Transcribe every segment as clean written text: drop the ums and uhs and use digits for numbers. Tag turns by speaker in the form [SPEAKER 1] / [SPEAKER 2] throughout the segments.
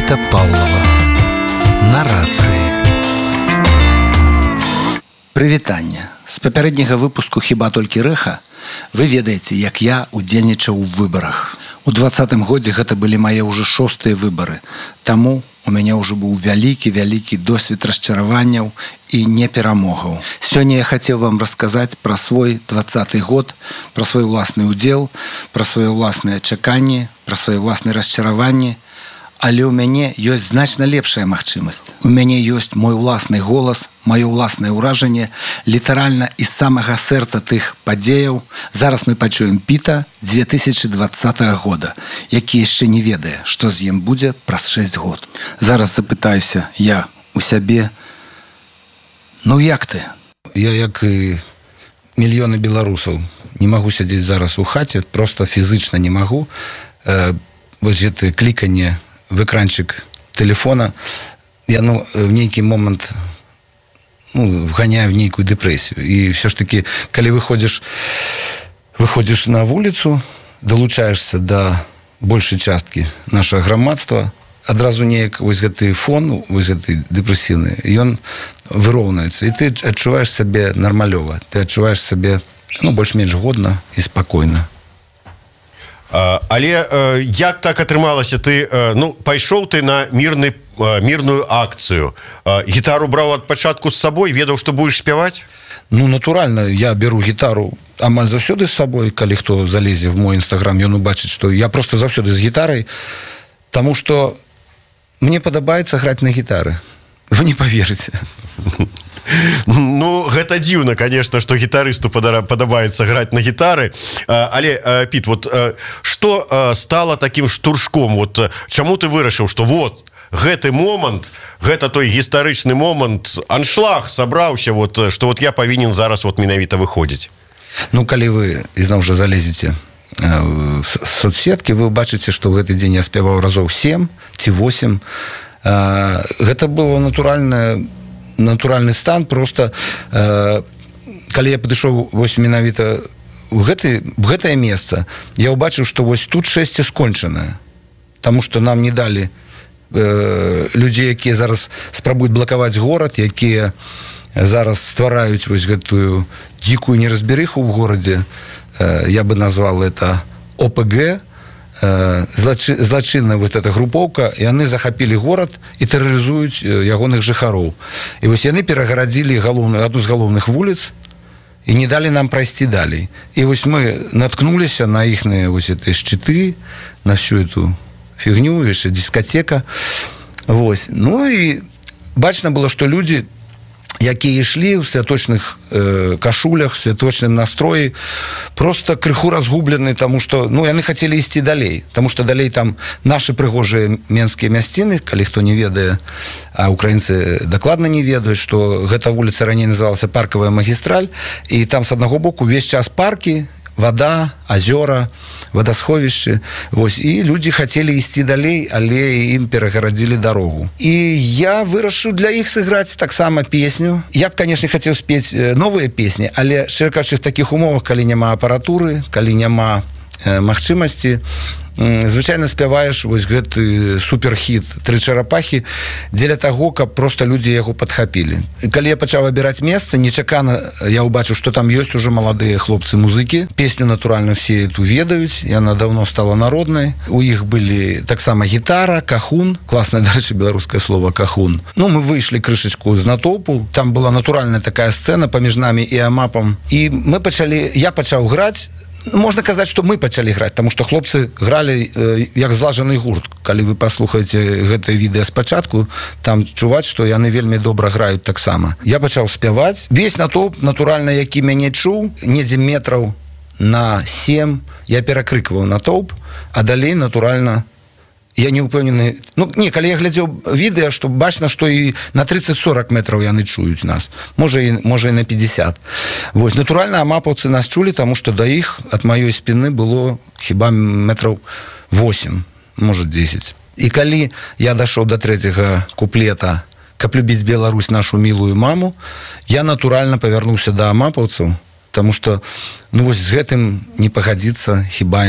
[SPEAKER 1] Віта Паўлова. На рацыі. Прывітанне. З папярэдняга выпуску «Хіба толькі рэха» вы ведаеце, як я удзельнічаў у выбарах. У 2020 годзе гэта былі мае ўжо 6-тыя выбары. Таму у мяне ўжо быў вялікі досвед расчараванняў і неперамогаў. Сёння я хацеў вам расказаць пра свой 20-й год, пра свой уласны ўдзел, пра свае ўласныя чаканні, пра свае ўласныя расчараванні. Але ў мяне ёсць значна лепшая магчымасць. У мяне ёсць мой уласны голас, маё ўласнае ўражанне, літаральна з самага сэрца тых падзеяў. Зараз мы пачуем Піта 2020 года, які яшчэ не ведае, што з ім будзе праз 6 год. Зараз запытаюся я у сябе: ну як ты?
[SPEAKER 2] Я, як і мільёны беларусаў, не магу сядзець зараз у хаце, просто фізычна не магу. Вось гэта кліканне в экранчик телефона, яно в нейкі момент вганяе в нейкую дэпрэсію. І все ж таки, калі выходзіш на вуліцу, далучаешься да большай часткі нашага грамадства, адразу неяк вось гэты фон, вось гэты дэпрэсіўны, ён выроўнаецца, і ты адчуваеш сябе нармалёва, ты адчуваеш сябе больш-менш годна і спакойна.
[SPEAKER 3] Але як так атрымалася, ты пайшоў ты на мірную акцыю, гітару браў ад пачатку з сабой, ведаў, што будзеш спяваць?
[SPEAKER 2] Натуральна, я беру гітару амаль заўсёды з сабой. Калі хто залезе в мой інстаграм, ён убачыць, што я просто заўсёды з гітарай, таму што мне падабаецца граць на гітары. Вы не поверыце.
[SPEAKER 3] Гэта дзіўна, конечно, што гітарысту падабаецца граць на гітары. Але, Піт, што стала такім штуршком? Чаму ты вырашыў, што гэты момант, гэта той гістарычны момант, аншлаг сабраўся, што я павінен зараз менавіта выходзіць?
[SPEAKER 2] Калі вы ізноў жа залезеце в соцсеткі, вы ўбачыце, што ў гэты дзень я спяваў разоў 7 ці 8. Гэта было натуральны стан. Просто калі я падышоў менавіта в гэтае месца, я ўбачыў, што тут шэсце скончанае, таму што нам не далі людзей, якія зараз спрабуюць блакаваць горад, якія зараз ствараюць гэтую дзікую неразберыху ў горадзе. Я бы назвал это ОПГ, злачынная эта групоўка, яны захапілі горад і тэрарызуюць ягоных жыхароў. І яны перагарадзілі адну з галоўных вуліц і не далі нам прайсці далей. І мы наткнуліся на іхныя шчыты, на всю эту фігню, яшчэ дискотека. І бачна было, што людзі, якія ішлі ў святочных кашулях, святочным настроі, просто крыху разгублены, таму што яны хацелі ісці далей, таму што далей там нашы прыгожыя менскія мясціны. Калі хто не ведае, а украінцы дакладна не ведаюць, што гэта вуліца раней называлася Паркавая магістраль, і там з аднаго боку увесь час паркі, вада, азёра, вадасховішчы. І людзі хацелі ісці далей, але ім перагарадзілі дарогу. І я вырашыў для іх сыграць таксама песню. Я б, канешне, хацеў спець новыя песні, але, шчыра кажучы, в такіх умовах, калі няма апаратуры, калі няма магчымасці, звычайна спяваеш гэты суперхіт «Тры чарапахі» дзеля таго, каб проста людзі яго падхапілі. Калі я пачаў абіраць месца, нечакана я ўбачыў, што там ёсць ужо маладыя хлопцы-музыкі. Песню, натуральна, все эту ведаюць, яна даўно стала народнай. У іх былі таксама гітара, кахун, класнае, дарэчы, беларускае слова «кахун». Мы выйшлі крышачку з натоўпу, там была натуральная такая сцэна паміж намі і амапам, і я пачаў граць. Можна казаць, што мы пачалі граць, таму што хлопцы гралі як злажаны гурт. Калі вы паслухаеце гэтае відэа спачатку, там чуваць, што яны вельмі добра граюць таксама. Я пачаў спяваць. Весь натоўп, натуральна, які мяне чуў, недзе метраў на 7, я перакрыкваў натоўп, а далей, натуральна, я не ўпэўнены. Калі я глядзеў відэа, што бачна, што і на 30-40 метраў яны чуюць нас. Можа і на 50. Натуральна, амапаўцы нас чулі, таму што да іх ад маёй спіны было хіба метраў 8, можа 10. І калі я дашоў да 3-го куплета «Каб любіць Беларусь, нашу мілую маму», я натуральна павярнуўся да амапаўцаў, таму што з гэтым не пагадзіцца хіба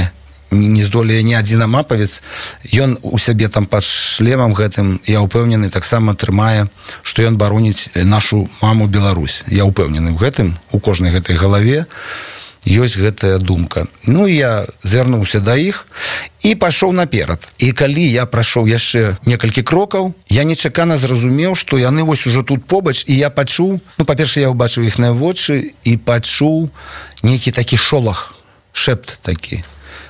[SPEAKER 2] не здолее ні адзін амапавец. Ён у сябе там пад шлемам гэтым, я ўпэўнены, таксама трымае, што ён бароніць нашу маму Беларусь. Я ўпэўнены ў гэтым, у кожнай гэтай галаве ёсць гэтая думка. Ну, я звярнуўся да іх і пайшоў наперад. І калі я прайшоў яшчэ некалькі крокаў, я нечакана зразумеў, што яны вось ужо тут побач, і я пачуў, ну, па-перша, я ўбачыў іхныя вочы і пачуў нейкі такі шолах, шэпт такі.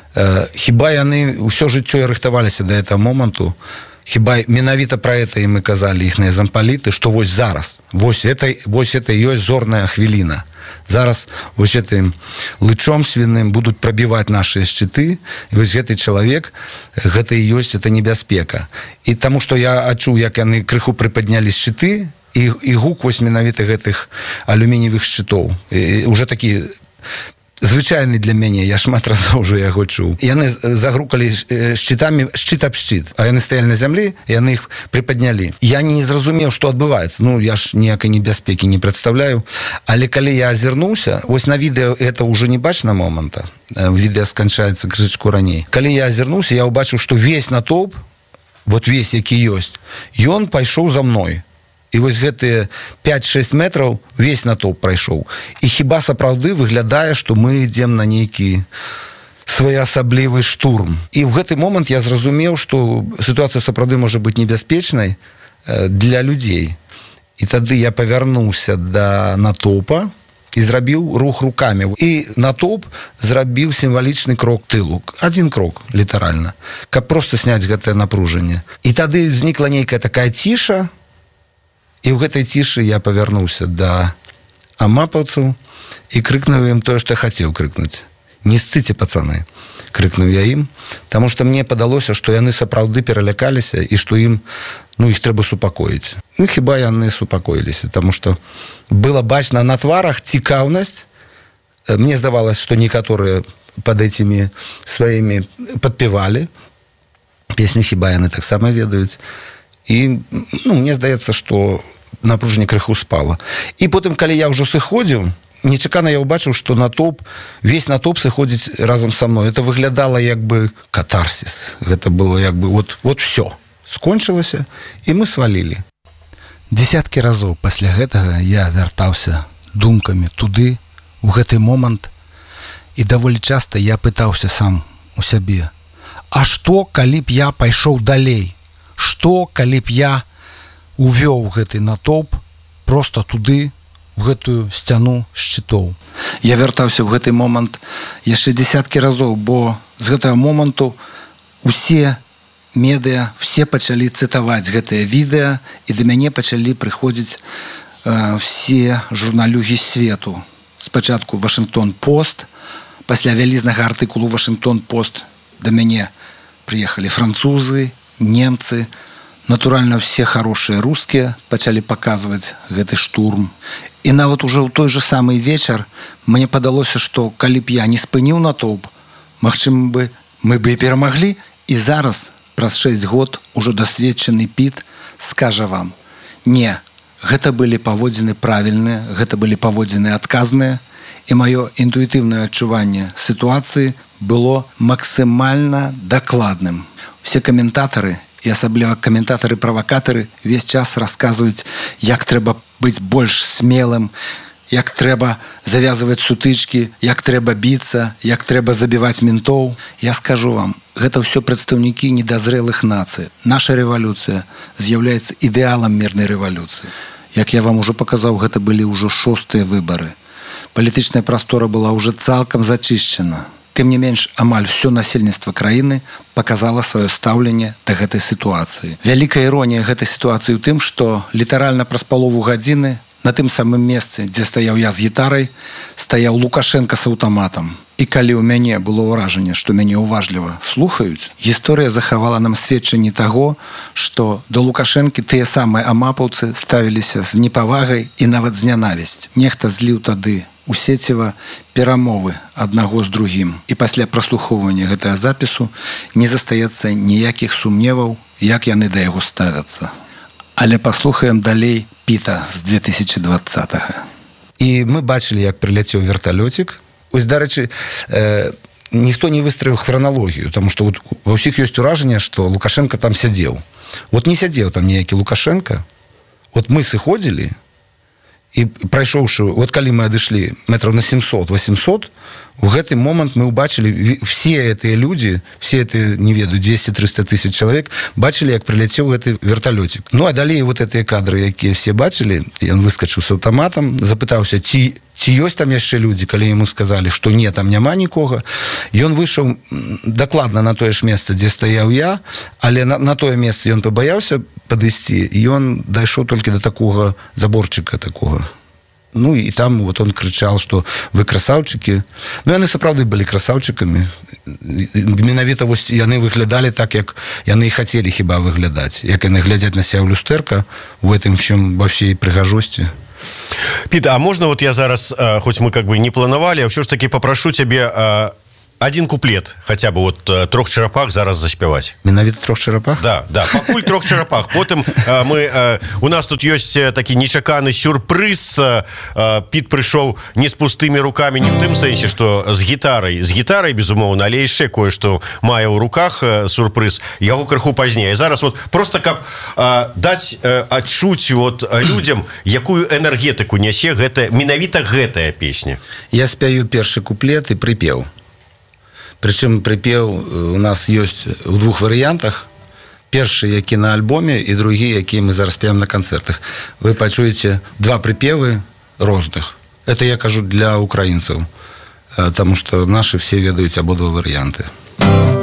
[SPEAKER 2] Хіба яны ўсё жыццё рыхтаваліся да этого моманту, хіба менавіта пра это і мы казалі іхныя зампаліты, што вось зараз, вось это ёсць зорная хвіліна. Зараз вось гэтым лычом свіным будуць прабіваць нашыя шчыты, і вось гэты чалавек, гэта і ёсць, это небяспека. І таму, што я адчуў, як яны крыху прыпаднялі шчыты, і гук вось менавіта гэтых алюмініевых шчытоў. Уже такі звычайны для мяне, я шмат разоў уже яго чуў. Яны загрукалі шчытамі шчыт аб шчыт, а яны стаялі на зямлі, яны іх прыпаднялі. Я не зразумеў, што адбываецца. Ну, я ж ніякай небяспекі не прадстаўляю. Але калі я азірнуўся, вось на відэо это ўжо не бачна моманта. Відэо сканчаецца крышачку раней. Калі я азірнуўся, я ўбачыў, што весь натоўп, вот весь, які ёсць, ён пайшоў за мной. І вось гэтыя 5-6 метраў весь натоўп прайшоў. І хіба сапраўды выглядае, што мы ідзем на нейкі своеасаблівы штурм. І ў гэты момант я зразумеў, што сітуацыя сапраўды можа быць небяспечнай для людзей. І тады я павярнуўся да натоўпа і зрабіў рух рукамі. І натоўп зрабіў сімвалічны крок тылу. Адзін крок, літаральна. Каб проста сняць гэтае напружанне. І тады знікла нейкая такая ціша. І ў гэтай цішы я павярнуўся да амапаўцаў і крыкнуў ім тое, што я хацеў крыкнуць. Не сцыце, пацаны, крыкнуў я ім, таму што мне падалося, што яны сапраўды пералякаліся і што ім, ну, іх трэба супакоіць. Ну, хіба яны супакоіліся, таму што была бачна на тварах цікаўнасць. Мне здавалася, што некаторыя пад этімі сваімі падпявалі. Песню хіба яны таксама ведаюць. І, ну, мне здаецца, што напружанне крыху спала. І потым, калі я ўжо сыходзіў, нечакана я ўбачыў, што весь натоўп сыходзіць разам са мной. Это выглядала як бы катарсіс. Гэта было як бы вот всё. Скончылася, і мы свалілі.
[SPEAKER 1] Дзесяткі разоў пасля гэтага я вяртаўся думкамі туды, у гэты момант, і даволі часта я пытаўся сам у сябе: а што, калі б я пайшоў далей? Што, калі б я увёў гэты натоўп проста туды, у гэтую сцяну шчытоў? Я вяртаўся ў гэты момант яшчэ дзесяткі разоў, бо з гэтага моманту усе медыа, все пачалі цытаваць гэтыя відэа, і да мяне пачалі прыходзіць все журналюгі свету. Спачатку Вашингтон-Пост, пасля вялізнага артыкулу Вашингтон-Пост да мяне прыехалі французы, немцы, натуральна, все хорошие рускія пачалі паказваць гэты штурм. І нават ужо ў той же самы вечар мне падалося, што калі б я не спыніў натоўп, магчыма бы мы бы і перамаглі. І зараз, праз 6 год, ужо дасведчаны Піт скажа вам: не, гэта былі паводзіны правільныя, гэта былі паводзіны адказныя, і маё інтуітыўнае адчуванне сітуацыі было максімальна дакладным. Все каментатары, і асабліва каментатары-правакатары, увесь час расказваюць, як трэба быць больш смелым, як трэба завязваць сутычкі, як трэба біцца, як трэба забіваць ментоў. Я скажу вам, гэта ўсё прадстаўнікі недазрэлых нацый. Наша рэвалюцыя з'яўляецца ідэалам мірнай рэвалюцыі. Як я вам ужо паказаў, гэта былі ўжо 6-тыя выбары. Палітычная прастора была ўжо цалкам зачышчана. Тым не менш, амаль усё насельніцтва краіны паказала сваё стаўленне да гэтай сітуацыі. Вялікая іронія гэтай сітуацыі ў тым, што літаральна праз палову гадзіны на тым самым месцы, дзе стаяў я з гітарай, стаяў Лукашенка з аўтаматам. І калі ў мяне было ўражанне, што мяне уважліва слухаюць, гісторыя захавала нам сведчанне таго, што да Лукашэнкі тыя самыя амапаўцы ставіліся з непавагай і нават з нянавісць. Нехта зліў тады у сеціва перамовы аднаго з другім. І пасля праслухоўвання гэтага запісу не застаецца ніякіх сумневаў, як яны да яго ставяцца. Але паслухаем далей Піта з 2020-го.
[SPEAKER 2] І мы бачылі, як прыляцеў верталёцік. Ось, дарэчы, ніхто не выстроіў хронологію, тому што вот ва ўсіх ёсць уражанне, што Лукашенко там сядзеў. Вот не сядзеў там ніякі Лукашенко. Вот мы сыходзілі, і прайшоўшы, вот калі мы адышлі метраў на 700-800, у гэты момант мы ўбачылі все гэтыя людзі, все это, не ведаю, 200-300 тысяч чалавек, бачылі, як прыляцеў гэты верталёцік. Ну, а далей вот гэтыя кадры, якія все бачылі, ён выскачыў з аўтаматам, запытаўся, ці ёсць там яшчэ людзі, калі яму сказалі, што не, там няма нікога. Ён выйшаў дакладна на тое ж месца, дзе стаяў я, але на тое месца ён пабаяўся падысці, і ён дайшоў толькі да такога заборчыка такога. Ну, і там вот он крычал, што вы красаўчыкі. Ну, яны сапраўды былі красаўчыкамі. Менавіта вось яны выглядалі так, як яны і хацелі хіба выглядаць. Як яны глядзяць на себя ў люстэрка, у гэтым чым ва ўсей прыгажосці.
[SPEAKER 3] Піт, а можна вот я зараз, хоць мы как бы не планавалі, а ўсё ж таки папрашу цябе один куплет, хотя бы вот «Трох черапах» зараз заспяваць.
[SPEAKER 2] Менавіта «Трох черапах»?
[SPEAKER 3] Да, пакуль «Трох черапах». Потым у нас тут ёсць такі нечаканы сюрпрыз. Піт прыйшоў не з пустымі рукамі, не ў тым сэнсе, што з гітарай, безумоўна, але яшчэ кое-што мае ў руках сюрпрыз. Яго крыху пазней. Зараз вот просто каб даць адчуць вот людзям, якую энергетыку нясе менавіта гэтая песня.
[SPEAKER 2] Я спяю першы куплет і прыпеў. Прычым прыпеў у нас ёсць у двух варыянтах. Першы, які на альбоме, і другі, які мы зараз спяем на канцэртах. Вы пачуеце два прыпевы розных. Это я кажу для украінцаў, таму што нашы все ведаюць абодва варыянты.